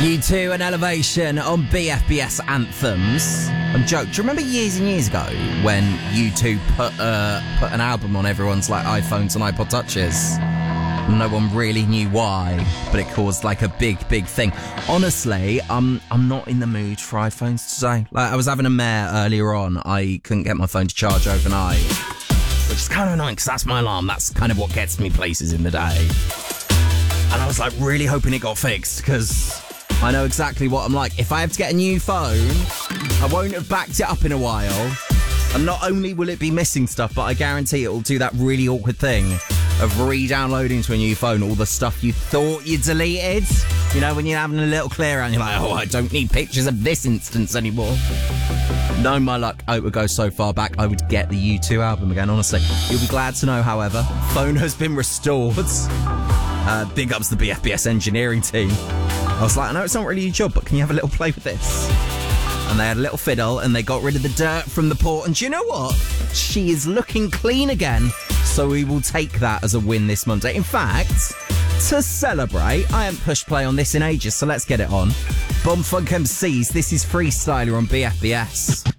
U2 and Elevation on BFBS Anthems. I'm joking. Do you remember years and years ago when U2 put an album on everyone's like iPhones and iPod Touches? No one really knew why, but it caused like a big thing. Honestly, I'm not in the mood for iPhones today. Like I was having a mare earlier on. I couldn't get my phone to charge overnight, which is kind of annoying because that's my alarm. That's kind of what gets me places in the day. And I was like really hoping it got fixed because I know exactly what I'm like. If I have to get a new phone, I won't have backed it up in a while. And not only will it be missing stuff, but I guarantee it will do that really awkward thing of re-downloading to a new phone all the stuff you thought you deleted. You know, when you're having a little clear out and you're like, oh, I don't need pictures of this instance anymore. No, my luck, I would go so far back, I would get the U2 album again, honestly. You'll be glad to know, however, phone has been restored. Big ups the BFBS engineering team. I was like, I know it's not really your job, but can you have a little play with this? And they had a little fiddle and they got rid of the dirt from the port. And do you know what? She is looking clean again. So we will take that as a win this Monday. In fact, to celebrate, I haven't pushed play on this in ages, so let's get it on. Bomb Funk MCs, this is Freestyler on BFBS.